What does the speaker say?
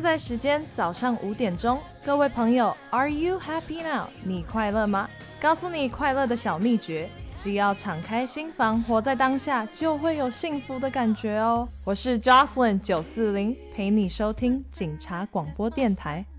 在时间早上5点钟，各位朋友 ，Are you happy now？ 你快乐吗？告诉你快乐的小秘诀，只要敞开心房，活在当下，就会有幸福的感觉哦。我是 Jocelyn 940，陪你收听警察广播电台。